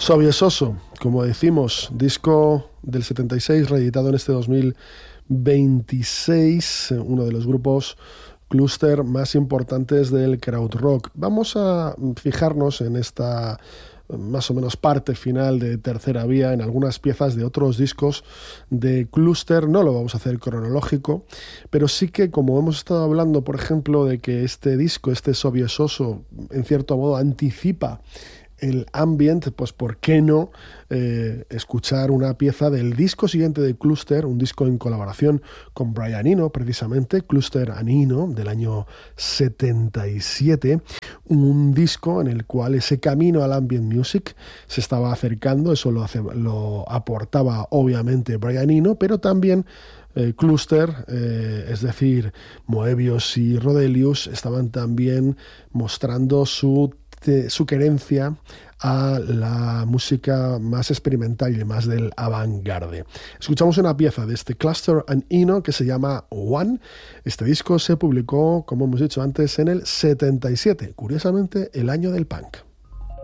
Sobiesoso, como decimos, disco del 76, reeditado en este 2026, uno de los grupos clúster más importantes del krautrock. Vamos a fijarnos en esta más o menos parte final de Tercera Vía, en algunas piezas de otros discos de clúster. No lo vamos a hacer cronológico, pero sí que, como hemos estado hablando, por ejemplo, de que este disco, este Sobiesoso, en cierto modo anticipa el ambient, pues ¿por qué no escuchar una pieza del disco siguiente de Clúster, un disco en colaboración con Brian Eno, precisamente, Clúster and Eno, del año 77, un disco en el cual ese camino al ambient music se estaba acercando, eso lo aportaba obviamente Brian Eno, pero también Clúster, es decir, Moebius y Rodelius, estaban también mostrando su querencia a la música más experimental y más del avant-garde. Escuchamos una pieza de este Clúster and Eno que se llama One. Este disco se publicó, como hemos dicho antes, en el 77, curiosamente el año del punk.